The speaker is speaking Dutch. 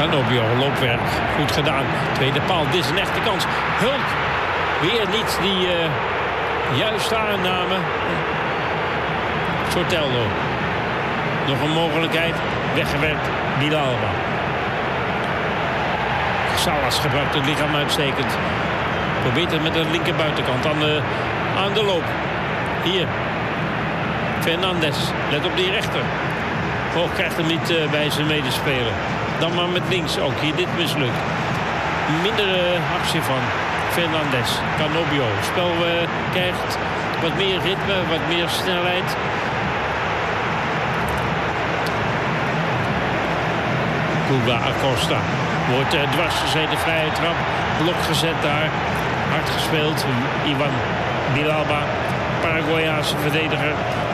Canobio, loopwerk, goed gedaan. Tweede paal, dit is een echte kans. Hulk, weer niet die juiste aanname. Soteldo. Nog een mogelijkheid, weggewerkt, Villalba. Salas gebruikt het lichaam uitstekend. Probeert het met de linkerbuitenkant aan de loop. Hier. Fernandes, let op die rechter. Hoog krijgt hem niet bij zijn medespeler. Dan maar met links ook. Hier dit mislukt. Mindere actie van Fernandes. Canobio. Spel krijgt wat meer ritme, wat meer snelheid. Cuba Acosta wordt dwars gezeten, vrije trap. Blok gezet daar. Hard gespeeld. Ivan Villalba, Paraguayaanse verdediger.